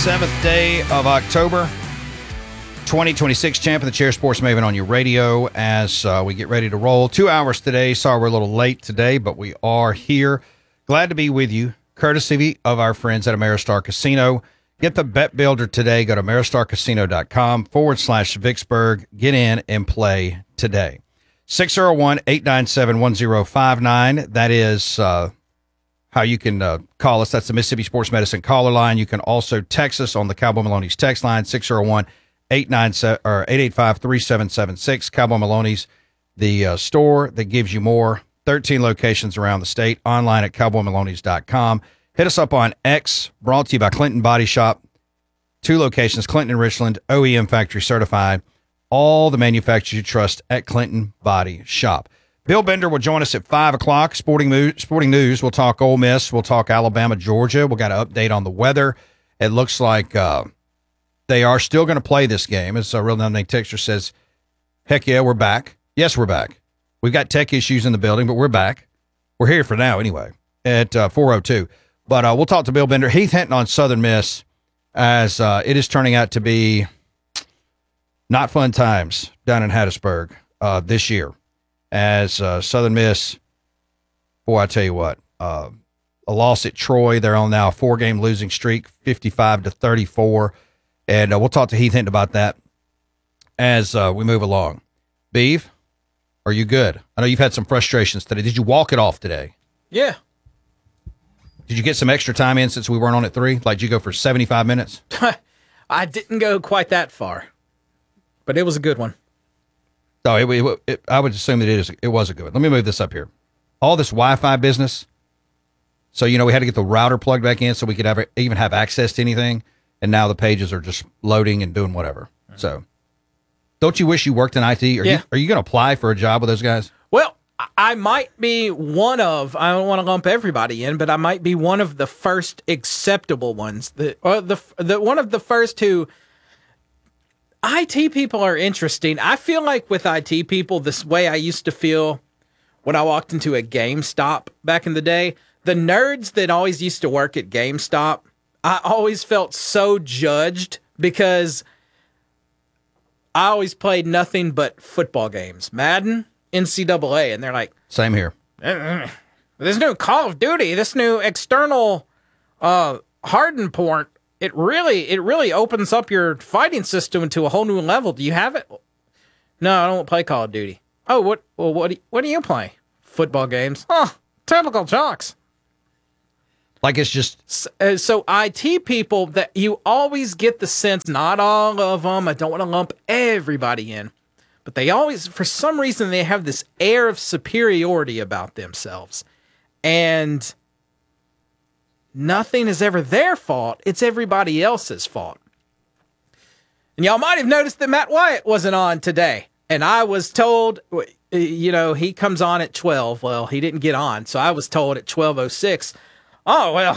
7th day of October, 2026. Champ of the Chair Sports Maven on your radio as we get ready to roll. 2 hours today. Sorry we're a little late today, but we are here. Glad to be with you, courtesy of our friends at Ameristar Casino. Get the bet builder today. Go to AmeriStarCasino.com/Vicksburg. Get in and play today. 601-897-1059. That is how you can call us. That's the Mississippi Sports Medicine caller line. You can also text us on the Cowboy Maloney's text line, 601-885-3776. Cowboy Maloney's, the store that gives you more. 13 locations around the state. Online at cowboymaloney's.com. Hit us up on X, brought to you by Clinton Body Shop. 2 locations, Clinton and Richland, OEM factory certified. All the manufacturers you trust at Clinton Body Shop. Bill Bender will join us at 5 o'clock. Sporting news. We'll talk Ole Miss. We'll talk Alabama, Georgia. We'll got an update on the weather. It looks like they are still going to play this game. As a real name texter says, heck yeah, we're back. Yes, we're back. We've got tech issues in the building, but we're back. We're here for now anyway at 4:02. But we'll talk to Bill Bender. Heath Hinton on Southern Miss as it is turning out to be not fun times down in Hattiesburg this year. As Southern Miss, boy, I tell you what, a loss at Troy. They're on now a 4-game losing streak, 55-34. And we'll talk to Heath Hinton about that as we move along. Beeve, are you good? I know you've had some frustrations today. Did you walk it off today? Yeah. Did you get some extra time in since we weren't on at 3? Like, did you go for 75 minutes? I didn't go quite that far, but it was a good one. Oh, I would assume that it was a good one. Let me move this up here. All this Wi-Fi business. So, we had to get the router plugged back in so we could even have access to anything. And now the pages are just loading and doing whatever. Mm-hmm. So, don't you wish you worked in IT? Are you going to apply for a job with those guys? Well, I might be I don't want to lump everybody in, but I might be one of the first acceptable ones. The one of the first who. IT people are interesting. I feel like with IT people, this way I used to feel when I walked into a GameStop back in the day, the nerds that always used to work at GameStop, I always felt so judged because I always played nothing but football games, Madden, NCAA, and they're like, same here. This new Call of Duty, this new external hardened port, It really opens up your fighting system into a whole new level. Do you have it? No, I don't play Call of Duty. Oh, what do you play? Football games. Oh, typical jocks. Like it's just so IT people that you always get the sense, not all of them. I don't want to lump everybody in, but they always, for some reason, they have this air of superiority about themselves, and nothing is ever their fault. It's everybody else's fault. And y'all might have noticed that Matt Wyatt wasn't on today. And I was told, he comes on at 12. Well, he didn't get on. So I was told at 12:06, oh, well,